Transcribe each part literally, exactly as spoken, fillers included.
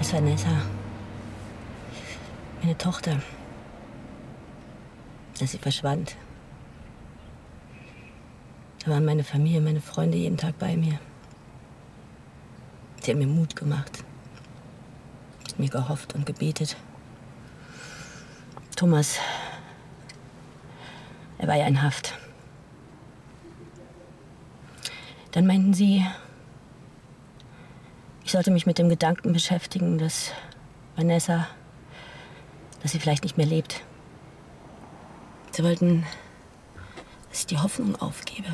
Als Vanessa, meine Tochter, als sie verschwand, da waren meine Familie, meine Freunde jeden Tag bei mir. Sie haben mir Mut gemacht, mir gehofft und gebetet. Thomas, er war ja in Haft. Dann meinten sie, ich sollte mich mit dem Gedanken beschäftigen, dass Vanessa, dass sie vielleicht nicht mehr lebt. Sie wollten, dass ich die Hoffnung aufgebe.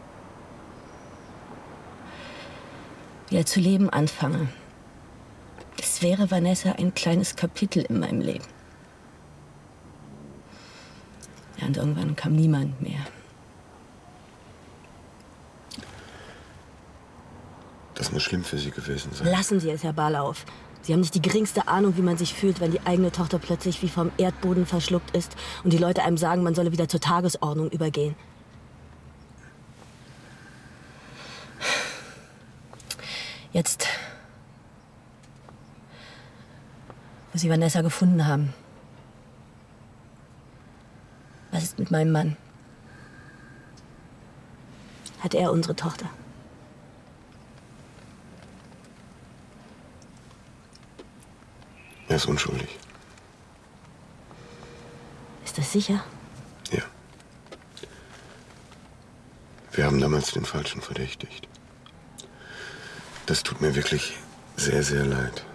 Wieder zu leben anfange. Es wäre, Vanessa, ein kleines Kapitel in meinem Leben. Ja, und irgendwann kam niemand mehr. Das muss schlimm für Sie gewesen sein. Lassen Sie es, Herr Barlauf. Sie haben nicht die geringste Ahnung, wie man sich fühlt, wenn die eigene Tochter plötzlich wie vom Erdboden verschluckt ist und die Leute einem sagen, man solle wieder zur Tagesordnung übergehen. Jetzt, wo Sie Vanessa gefunden haben, was ist mit meinem Mann? Hat er unsere Tochter? Er ist unschuldig. Ist das sicher? Ja. Wir haben damals den Falschen verdächtigt. Das tut mir wirklich sehr, sehr leid.